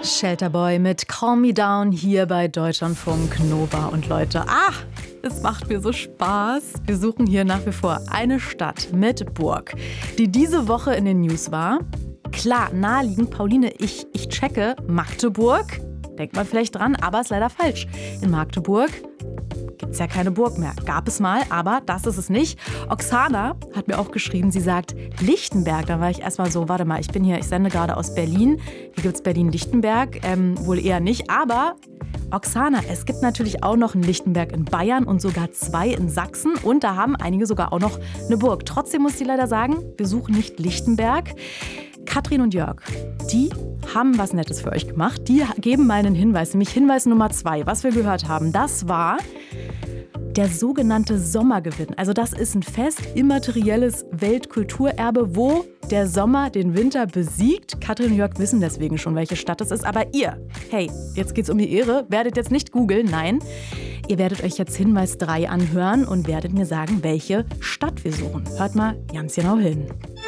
Shelterboy mit Calm Me Down hier bei Deutschlandfunk Nova. Und Leute, es macht mir so Spaß. Wir suchen hier nach wie vor eine Stadt mit Burg, die diese Woche in den News war. Klar, naheliegend, Pauline, ich checke Magdeburg. Denkt man vielleicht dran, aber ist leider falsch. In Magdeburg gibt es ja keine Burg mehr. Gab es mal, aber das ist es nicht. Oksana hat mir auch geschrieben, sie sagt Lichtenberg. Da war ich erstmal so, warte mal, ich sende gerade aus Berlin. Hier gibt es Berlin-Lichtenberg, wohl eher nicht. Aber Oksana, es gibt natürlich auch noch einen Lichtenberg in Bayern und sogar 2 in Sachsen. Und da haben einige sogar auch noch eine Burg. Trotzdem muss ich leider sagen, wir suchen nicht Lichtenberg. Katrin und Jörg, die haben was Nettes für euch gemacht. Die geben mal einen Hinweis, nämlich Hinweis Nummer 2, was wir gehört haben. Das war der sogenannte Sommergewinn. Also das ist ein fest immaterielles Weltkulturerbe, wo der Sommer den Winter besiegt. Katrin und Jörg wissen deswegen schon, welche Stadt es ist. Aber ihr, hey, jetzt geht's um die Ehre, werdet jetzt nicht googeln, nein. Ihr werdet euch jetzt Hinweis 3 anhören und werdet mir sagen, welche Stadt wir suchen. Hört mal ganz genau hin.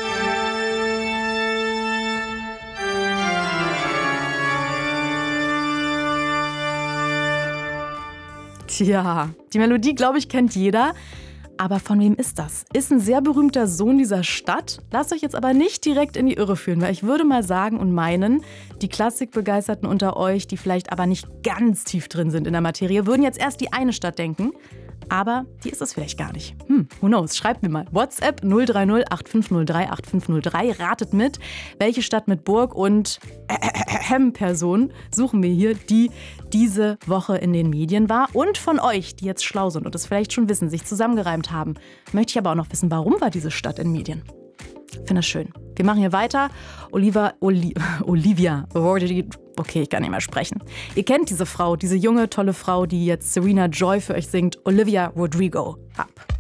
Tja, die Melodie, glaube ich, kennt jeder. Aber von wem ist das? Ist ein sehr berühmter Sohn dieser Stadt. Lasst euch jetzt aber nicht direkt in die Irre führen, weil ich würde mal sagen und meinen, die Klassikbegeisterten unter euch, die vielleicht aber nicht ganz tief drin sind in der Materie, würden jetzt erst die eine Stadt denken. Aber die ist es vielleicht gar nicht. Who knows? Schreibt mir mal. WhatsApp 030 8503 8503. Ratet mit, welche Stadt mit Burg und Person suchen wir hier, die diese Woche in den Medien war. Und von euch, die jetzt schlau sind und es vielleicht schon wissen, sich zusammengereimt haben, möchte ich aber auch noch wissen, warum war diese Stadt in Medien? Ich finde das schön. Wir machen hier weiter. Olivia Rodrigo. Okay, ich kann nicht mehr sprechen. Ihr kennt diese Frau, diese junge, tolle Frau, die jetzt Serena Joy für euch singt. Olivia Rodrigo. Ab.